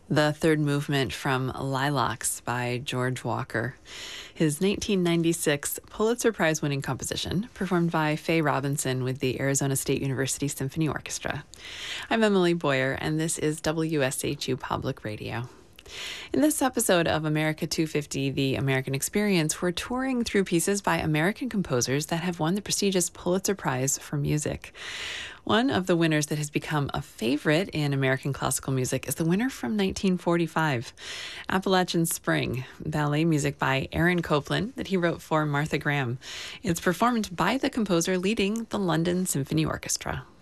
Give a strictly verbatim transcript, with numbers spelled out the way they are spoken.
The third movement from Lilacs by George Walker. His nineteen ninety-six Pulitzer Prize-winning composition, performed by Faye Robinson with the Arizona State University Symphony Orchestra. I'm Emily Boyer, and this is W S H U Public Radio. In this episode of America two fifty, The American Experience, we're touring through pieces by American composers that have won the prestigious Pulitzer Prize for Music. One of the winners that has become a favorite in American classical music is the winner from nineteen forty-five, Appalachian Spring, ballet music by Aaron Copland that he wrote for Martha Graham. It's performed by the composer leading the London Symphony Orchestra.